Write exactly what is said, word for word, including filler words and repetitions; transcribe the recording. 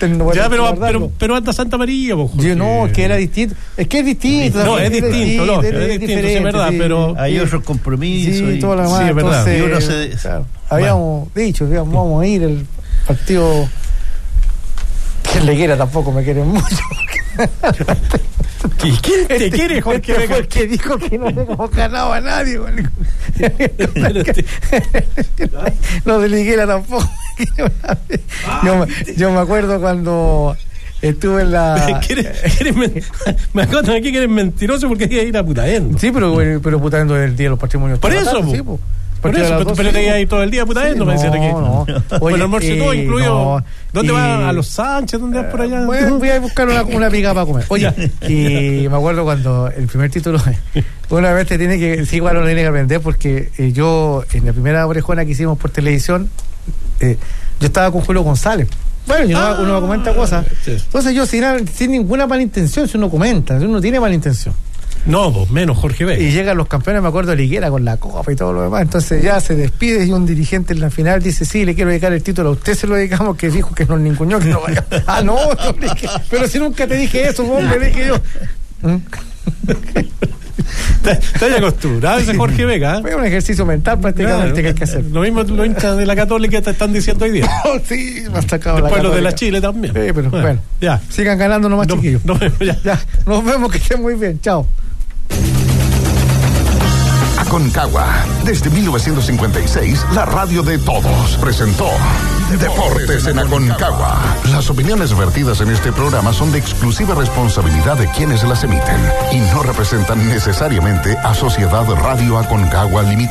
no ya, pero, pero, pero anda Santa María, po, yo no, es que era distinto. Es que es distinto. No, es distinto, distinto, no, es, es distinto, es verdad, sí, pero hay otros compromisos. Sí, y, todo lo demás. Sí, es verdad. Entonces, y uno se, claro, habíamos bueno. dicho, digamos, vamos a ir el partido. Quien le quiera tampoco me quiere mucho. ¿Quién te este, quiere, Jorge este Vega? fue el que dijo que no le hemos ganado a nadie. No se le quiera tampoco. yo, yo me acuerdo cuando estuve en la... ¿Quieres, quieres men... Me acuerdo aquí que eres mentiroso porque hay que ir a Putaendo. Sí, pero, pero Putaendo es el día de los patrimonios. Por eso, tarde, po. Sí, po. Por eso, pero, pero te iba a ir todo el día a Putaendo, sí, me decían aquí. No, no. Oye, el almuerzo y todo eh, incluido. No, ¿Dónde y... vas? ¿A los Sánchez? ¿Dónde vas por allá? Voy a, voy a buscar una, una pica para comer. Oye, y me acuerdo cuando el primer título, una vez te tiene que, sí, igual lo tiene que aprender, porque eh, yo, en la primera orejona que hicimos por televisión, eh, yo estaba con Julio González. Bueno, yo ah, uno, uno comenta cosas. Sí. Entonces yo, sin, sin ninguna mala intención, si uno comenta, si uno tiene mala intención. No, pues menos Jorge Vega. Y llegan los campeones, me acuerdo, Liguera con la copa y todo lo demás. Entonces ya se despide y un dirigente en la final dice: sí, le quiero dedicar el título a usted, se lo dedicamos, que dijo que nos ninguneó, que no vaya. Ah, no, no dije, pero si nunca te dije eso, hombre, dije yo. Estás acostumbrado a ese Jorge Vega. Es ¿eh? un ejercicio mental prácticamente claro, que hay que hacer. Lo mismo los hinchas de la Católica te están diciendo hoy día. Oh, sí, me ha sacado después la los de la Chile también. Sí, pero bueno, bueno ya. Sigan ganando nomás, no, chiquillos. No, ya. Ya, nos vemos, que estén muy bien. Chao. Aconcagua, desde mil novecientos cincuenta y seis, la radio de todos, presentó Deportes en Aconcagua. Las opiniones vertidas en este programa son de exclusiva responsabilidad de quienes las emiten y no representan necesariamente a Sociedad Radio Aconcagua Limitada.